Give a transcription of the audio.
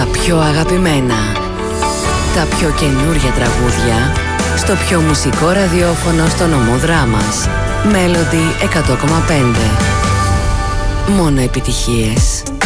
πιο αγαπημένα, τα πιο καινούρια τραγούδια, στο πιο μουσικό ραδιόφωνο στο νομό Δράμας. Melody 100,5. Μόνο επιτυχίες.